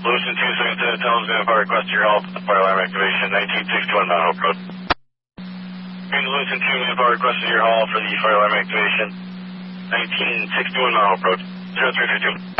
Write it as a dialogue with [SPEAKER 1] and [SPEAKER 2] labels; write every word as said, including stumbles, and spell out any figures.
[SPEAKER 1] Lewiston two, second to Intelligence Manpower request your help. Fire alarm activation, nineteen sixty-one Mount Hope Road. Green Lewiston two, Manpower requesting your haul for the fire alarm activation, nineteen sixty-one Mount Hope Road, zero three three two.